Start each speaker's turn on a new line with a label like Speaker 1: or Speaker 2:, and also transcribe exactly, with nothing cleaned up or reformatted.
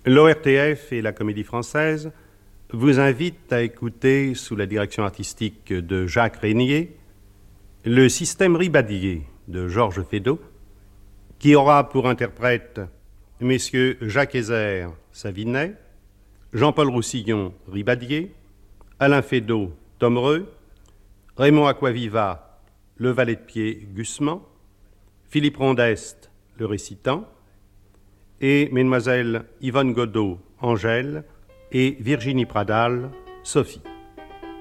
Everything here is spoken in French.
Speaker 1: L'O R T F et la Comédie Française vous invitent à écouter, sous la direction artistique de Jacques Régnier, le système Ribadier de Georges Feydeau, qui aura pour interprètes messieurs Jacques Hézard, Savinet, Jean-Paul Roussillon, Ribadier, Alain Feydeau, Thomereux, Raymond Acquaviva, le valet de pied Gusman, Philippe Rondest, le récitant, et mesdemoiselles Yvonne Godot, Angèle, et Virginie Pradal, Sophie.